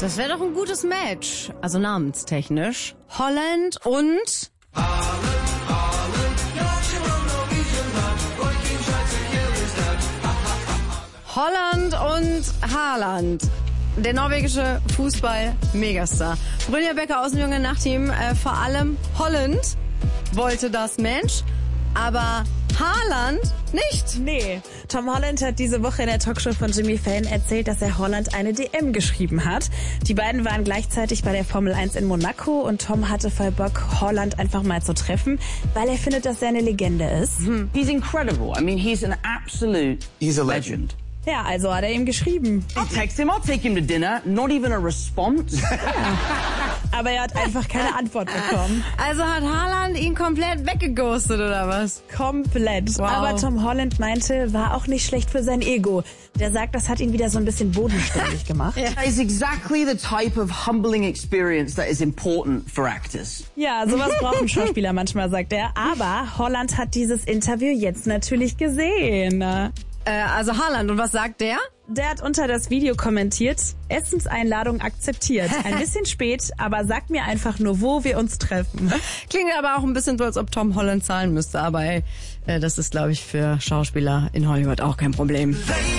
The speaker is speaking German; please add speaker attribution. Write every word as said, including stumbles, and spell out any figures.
Speaker 1: Das wäre doch ein gutes Match, also namenstechnisch. Holland und... Holland und Haaland. Der norwegische Fußball-Megastar. Brynja Becker aus dem Junge Nachtteam. Äh, vor allem Holland wollte das Match, aber Haaland nicht.
Speaker 2: Nee. Tom Holland hat diese Woche in der Talkshow von Jimmy Fallon erzählt, dass er Holland eine D M geschrieben hat. Die beiden waren gleichzeitig bei der Formel eins in Monaco und Tom hatte voll Bock, Holland einfach mal zu treffen, weil er findet, dass er eine Legende ist.
Speaker 3: Hm. He's incredible. I mean, he's an absolute
Speaker 4: He's a legend.
Speaker 2: Ja, also hat er ihm geschrieben.
Speaker 3: I'll text him, I'll take him to dinner. Not even a response.
Speaker 2: Ja. Aber er hat einfach keine Antwort bekommen.
Speaker 1: Also hat Haaland ihn komplett weggeghostet, oder was?
Speaker 2: Komplett.
Speaker 1: Wow.
Speaker 2: Aber Tom Holland meinte, war auch nicht schlecht für sein Ego. Der sagt, das hat ihn wieder so ein bisschen bodenständig gemacht.
Speaker 3: Yeah. It's exactly the type of humbling experience that is important for actors.
Speaker 2: Ja, sowas brauchen Schauspieler manchmal, sagt er. Aber Holland hat dieses Interview jetzt natürlich gesehen.
Speaker 1: Äh, also Haaland, und was sagt der?
Speaker 2: Der hat unter das Video kommentiert, Essenseinladung akzeptiert. Ein bisschen spät, aber sag mir einfach nur, wo wir uns treffen.
Speaker 1: Klingt aber auch ein bisschen so, als ob Tom Holland zahlen müsste. Aber ey, äh, das ist, glaube ich, für Schauspieler in Hollywood auch kein Problem.